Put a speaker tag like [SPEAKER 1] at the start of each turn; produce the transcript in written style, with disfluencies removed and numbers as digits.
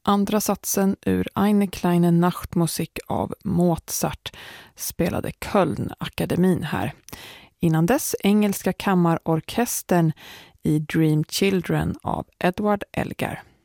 [SPEAKER 1] andra satsen ur Eine kleine Nachtmusik av Mozart spelade Köln-akademin här. Innan dess engelska kammarorkestern i Dream Children av Edward Elgar.